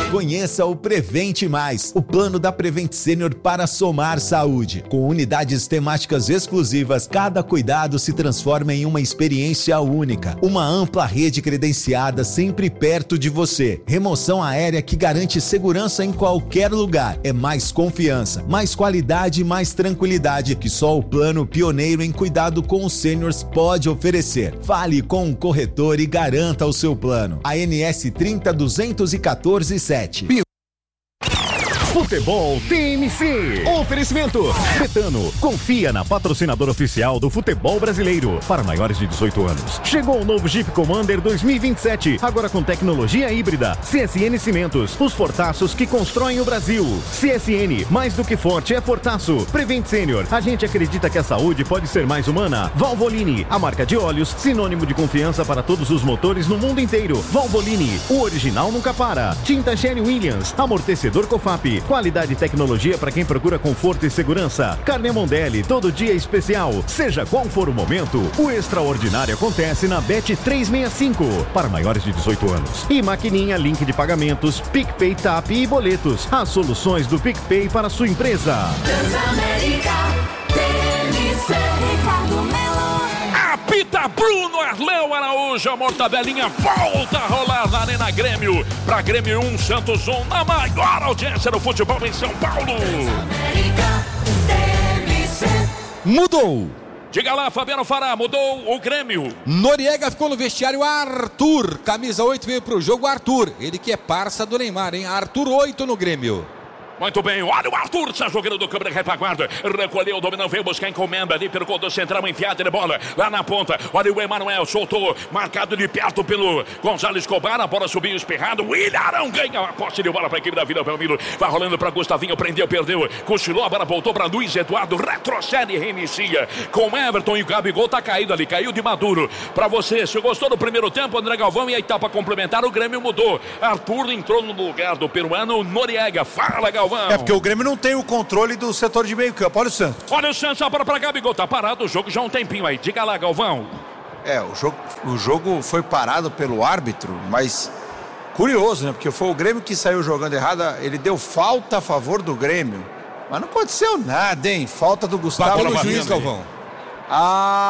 Conheça o Prevente Mais, o plano da Prevent Senior para somar saúde. Com unidades temáticas exclusivas, cada cuidado se transforma em uma experiência única. Uma ampla rede credenciada sempre perto de você. Remoção aérea que garante segurança em qualquer lugar. É mais confiança, mais qualidade e mais tranquilidade que só o plano pioneiro em cuidado com os sêniors pode oferecer. Fale com o corretor e garanta o seu plano. ANS 302147. Futebol TMC. Oferecimento Betano. Confia na patrocinadora oficial do futebol brasileiro. Para maiores de 18 anos. Chegou o novo Jeep Commander 2027. Agora com tecnologia híbrida. CSN Cimentos. Os fortaços que constroem o Brasil. CSN. Mais do que forte é fortaço. Prevent Senior. A gente acredita que a saúde pode ser mais humana. Valvoline. A marca de óleos. Sinônimo de confiança para todos os motores no mundo inteiro. Valvoline. O original nunca para. Tinta Sherwin-Williams. Amortecedor Cofap. Qualidade e tecnologia para quem procura conforto e segurança. Carne Mondelli, todo dia especial. Seja qual for o momento, o extraordinário acontece na Bet 365. Para maiores de 18 anos. E maquininha, link de pagamentos, PicPay, TAP e boletos. As soluções do PicPay para a sua empresa. Transamérica, TMC, Ricardo Melo. Apita Bruno Arleu Araújo, a mortadelinha volta a rolar na Arena Grêmio. Pra Grêmio 1, Santos 1, na maior audiência do futebol em São Paulo. Mudou. Diga lá, Fabiano Fará, mudou o Grêmio. Noriega ficou no vestiário. Arthur, camisa 8, veio pro jogo. Arthur, ele que é parça do Neymar, hein? Arthur 8 no Grêmio. Muito bem, olha o Arthur, está jogando do câmera de retaguarda, recolheu, dominou, veio buscar encomenda ali pelo gol do central, enfiada de bola, lá na ponta, olha o Emanuel, soltou, marcado de perto pelo Gonzalo Escobar, a bola subiu espirrado, o Ilharão ganha a posse de bola para a equipe da Vila Belmiro, vai rolando para Gustavinho, prendeu, perdeu, cochilou, a bola voltou para Luiz Eduardo, retrocede e reinicia, com Everton e o Gabigol tá caído ali, caiu de maduro, para você, se gostou do primeiro tempo, André Galvão, e a etapa complementar, o Grêmio mudou, Arthur entrou no lugar do peruano Noriega, fala Galvão. É porque o Grêmio não tem o controle do setor de meio campo. Olha o Santos. Olha o Santos, a bola para Gabigol. Tá parado o jogo já há um tempinho aí. Diga lá, Galvão. O jogo foi parado pelo árbitro, mas curioso, né? Porque foi o Grêmio que saiu jogando errada. Ele deu falta a favor do Grêmio. Mas não aconteceu nada, hein? Falta do Gustavo. Bateu no juiz, Galvão.